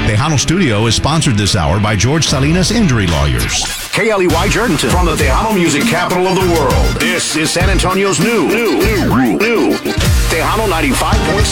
Tejano Studio is sponsored this hour by George Salinas Injury Lawyers. KLEY Jordanton from the Tejano music capital of the world. This is San Antonio's new Tejano 95.7.